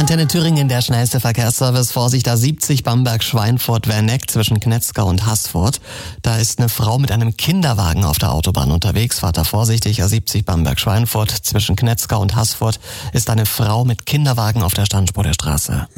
Antenne Thüringen, der schnellste Verkehrsservice. Vorsicht, A70 Bamberg-Schweinfurt-Werneck zwischen Knetzgau und Haßfurt. Da ist eine Frau mit einem Kinderwagen auf der Autobahn unterwegs. Fahrt da vorsichtig, A70 Bamberg-Schweinfurt zwischen Knetzgau und Haßfurt ist eine Frau mit Kinderwagen auf der Standspur der Straße.